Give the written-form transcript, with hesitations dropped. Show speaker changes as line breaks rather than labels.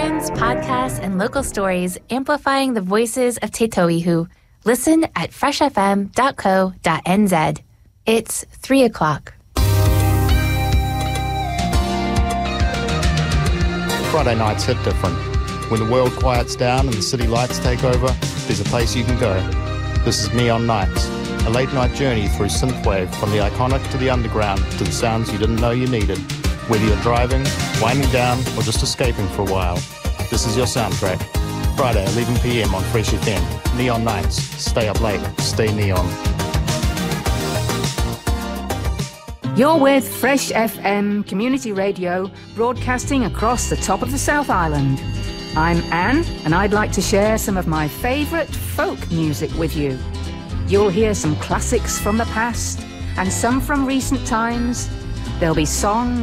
programs, podcasts, and local stories amplifying the voices of Te Tauihu. Listen at freshfm.co.nz. It's 3 o'clock.
Friday nights hit different. When the world quiets down and the city lights take over, there's a place you can go. This is Neon Nights, a late-night journey through synthwave from the iconic to the underground to the sounds you didn't know you needed. Whether you're driving, winding down, or just escaping for a while, this is your soundtrack. Friday, 11 p.m. on Fresh FM. Neon Nights. Stay up late. Stay neon.
You're with Fresh FM Community Radio, broadcasting across the top of the South Island. I'm Anne, and I'd like to share some of my favourite folk music with you. You'll hear some classics from the past, and some from recent times. There'll be songs